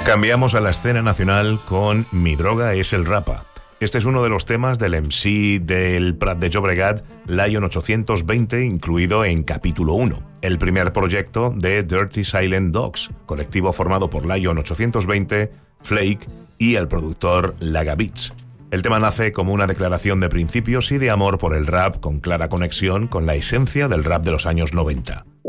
Cambiamos a la escena nacional con Mi droga es el rapa. Este es uno de los temas del MC del Prat de Llobregat, Lion 820, incluido en Capítulo 1, el primer proyecto de Dirty Silent Dogs, colectivo formado por Lion 820, Flake y el productor Laga Beats. El tema nace como una declaración de principios y de amor por el rap, con clara conexión con la esencia del rap de los años 90.